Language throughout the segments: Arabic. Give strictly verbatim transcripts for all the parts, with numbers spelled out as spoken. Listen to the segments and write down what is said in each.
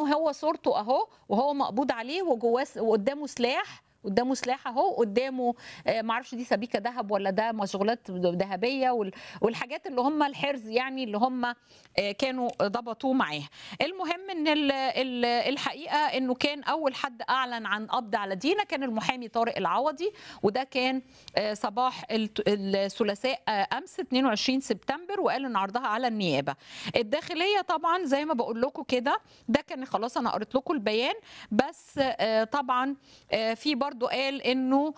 هو صورته اهو وهو مقبوض عليه وجواه وقدامه سلاح، قدامه سلاح اهو، قدامه ما اعرفش دي سبيكه ذهب ولا ده مشغولات ذهبيه والحاجات اللي هم الحرز يعني اللي هم كانوا ضبطوه معاه. المهم ان الحقيقه انه كان اول حد اعلن عن قبض على دينا كان المحامي طارق العوضي، وده كان صباح الثلاثاء امس اتنين وعشرين سبتمبر، وقال ان عرضها على النيابه. الداخليه طبعا زي ما بقول لكم كده، ده كان خلاص انا قريت لكم البيان، بس طبعا في برضو قال انه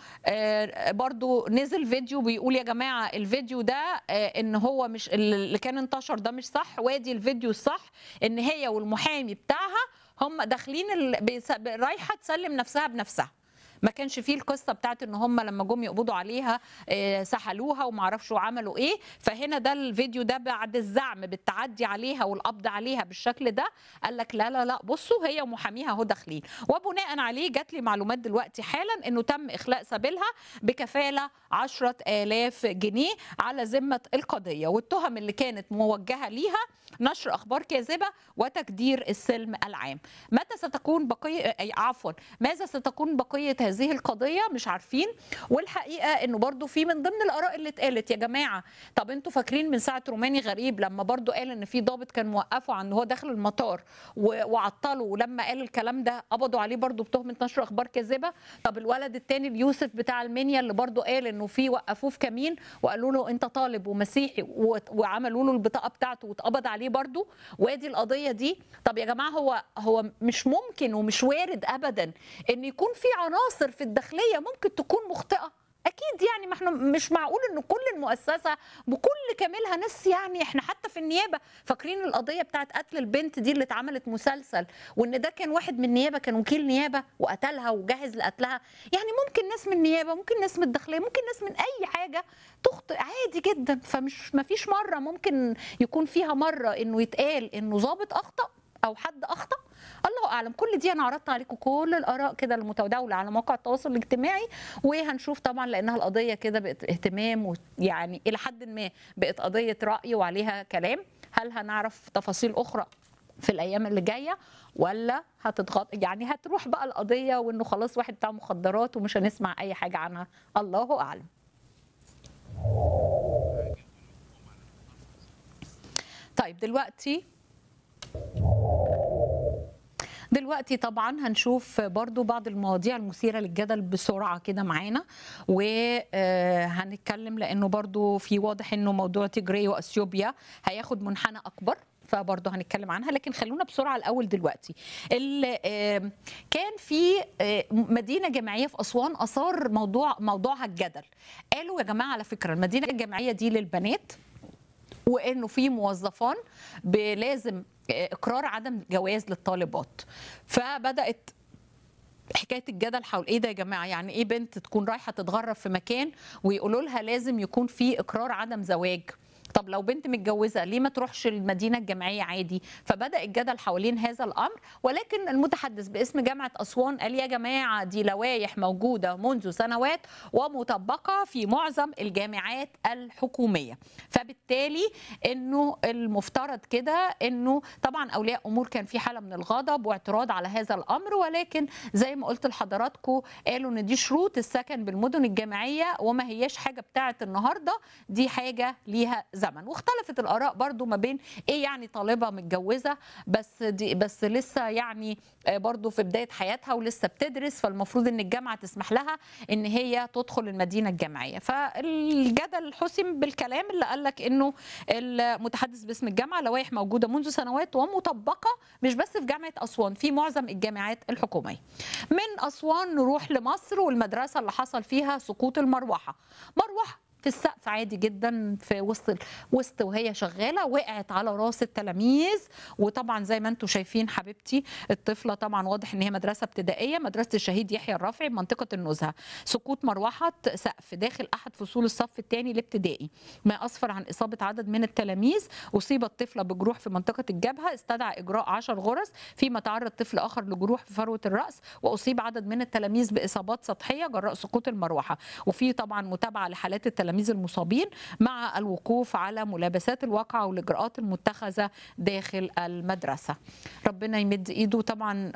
برضو نزل فيديو بيقول يا جماعه الفيديو ده ان هو مش اللي كان انتشر ده مش صح، وادي الفيديو الصح ان هي والمحامي بتاعها هم داخلين رايحه تسلم نفسها بنفسها. ما كانش فيه القصه بتاعت ان هم لما جم يقبضوا عليها سحلوها وما اعرفش وعملوا ايه. فهنا ده الفيديو ده بعد الزعم بالتعدي عليها والقبض عليها بالشكل ده، قال لك لا لا لا بصوا هي ومحاميها اهو داخلين. وبناء عليه جات لي معلومات دلوقتي حالا انه تم اخلاء سبيلها بكفاله عشرة آلاف جنيه على ذمه القضيه، والتهم اللي كانت موجهه ليها نشر اخبار كاذبه وتكدير السلم العام. متى ستكون بقيه عفوا ماذا ستكون بقيه هذه القضيه مش عارفين. والحقيقه انه برضو في من ضمن الاراء اللي اتقالت يا جماعه، طب انتوا فاكرين من ساعه روماني غريب لما برضو قال ان في ضابط كان موقفه عن هو داخل المطار وعطله، ولما قال الكلام ده قبضوا عليه برضو بتهمه نشر اخبار كاذبه. طب الولد الثاني اليوسف بتاع المنيا اللي برضو قال انه في وقفوه في كمين وقالوا له انت طالب ومسيحي وعملوا له البطاقه بتاعته واتقبض عليه برضو، وادي القضيه دي. طب يا جماعه هو هو مش ممكن ومش وارد ابدا ان يكون في عناصر في الداخليه ممكن تكون مخطئه. اكيد يعني ما احنا مش معقول ان كل المؤسسه بكل كاملها ناس، يعني احنا حتى في النيابه فاكرين القضيه بتاعت قتل البنت دي اللي اتعملت مسلسل، وان ده كان واحد من النيابه كان وكيل نيابه وقتلها وجهز لقتلها. يعني ممكن ناس من النيابه، ممكن ناس من الداخليه، ممكن ناس من اي حاجه تخطئ عادي جدا. فمش ما فيش مره ممكن يكون فيها مره انه يتقال انه ضابط اخطا او حد اخطا. الله اعلم. كل دي انا عرضت عليكم كل الاراء كده المتداوله على مواقع التواصل الاجتماعي، وهنشوف طبعا لانها القضيه كده بقت اهتمام ويعني الى حد ما بقت قضيه راي وعليها كلام. هل هنعرف تفاصيل اخرى في الايام اللي جايه ولا هتتغط يعني هتروح بقى القضيه وانه خلاص واحد بتاع مخدرات ومش هنسمع اي حاجه عنها؟ الله اعلم. طيب دلوقتي دلوقتي طبعا هنشوف برضو بعض المواضيع المثيرة للجدل بسرعة كده معانا، وهنتكلم لأنه برضو في واضح أنه موضوع تيجري وأثيوبيا هياخد منحنى أكبر، فبرضه هنتكلم عنها. لكن خلونا بسرعه الاول دلوقتي. كان في مدينه جامعيه في اسوان اثار موضوع موضوعها الجدل. قالوا يا جماعه على فكره المدينه الجامعيه دي للبنات، وانه في موظفان لازم اقرار عدم جواز للطالبات. فبدات حكايه الجدل حول ايه ده يا جماعه، يعني ايه بنت تكون رايحه تتغرب في مكان ويقولوا لها لازم يكون في اقرار عدم زواج؟ طب لو بنت متجوزه ليه ما تروحش المدينه الجامعيه عادي؟ فبدا الجدل حوالين هذا الامر. ولكن المتحدث باسم جامعه اسوان قال يا جماعه دي لوائح موجوده منذ سنوات ومطبقه في معظم الجامعات الحكوميه، فبالتالي انه المفترض كده انه طبعا اولياء امور كان في حاله من الغضب واعتراض على هذا الامر. ولكن زي ما قلت لحضراتكم قالوا ان دي شروط السكن بالمدن الجامعيه وما هياش حاجه بتاعه النهارده، دي حاجه ليها زمن. واختلفت الاراء برضو ما بين ايه يعني طالبه متجوزه بس دي بس لسه يعني برضو في بدايه حياتها ولسه بتدرس، فالمفروض ان الجامعه تسمح لها ان هي تدخل المدينه الجامعيه. فالجدل حسم بالكلام اللي قال لك انه المتحدث باسم الجامعه لوائح موجوده منذ سنوات ومطبقه مش بس في جامعه اسوان، في معظم الجامعات الحكوميه. من اسوان نروح لمصر والمدرسه اللي حصل فيها سقوط المروحه. مروحه في السقف عادي جدا في وسط وسط وهي شغاله وقعت على راس التلاميذ. وطبعا زي ما انتم شايفين حبيبتي الطفله طبعا واضح ان هي مدرسه ابتدائيه، مدرسه الشهيد يحيى الرافعي بمنطقه النزهه. سقوط مروحه سقف داخل احد فصول الصف الثاني الابتدائي، ما اسفر عن اصابه عدد من التلاميذ. اصيبت طفله بجروح في منطقه الجبهه استدعى اجراء عشر غرز، فيما تعرض طفل اخر لجروح في فروه الراس. واصيب عدد من التلاميذ باصابات سطحيه جراء سقوط المروحه. وفي طبعا متابعه لحالات التلاميذ التلاميذ المصابين مع الوقوف على ملابسات الواقعة والإجراءات المتخذة داخل المدرسة. ربنا يمد إيده. طبعا